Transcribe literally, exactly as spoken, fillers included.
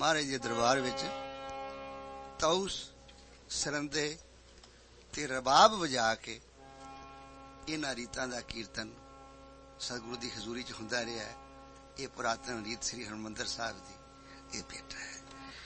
महाराज के दरबार विच तौस सरंदे ते रबाब वजा के इन्हां रीतां दा कीर्तन सतगुरु की हजूरी च हुंदा रहा है। ये पुरातन रीत श्री हरमंदर साहिब की ये भेट है।